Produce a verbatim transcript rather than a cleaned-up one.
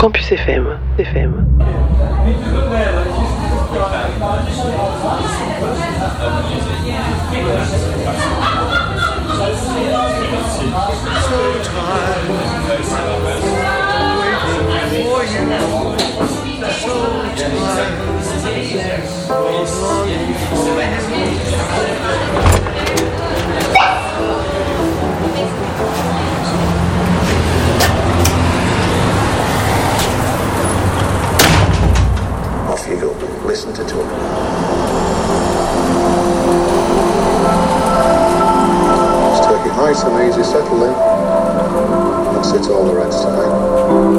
Campus F M, F M. Off you go. Listen to talk. Just take it nice and easy, settle in. That's it, all the rest, eh?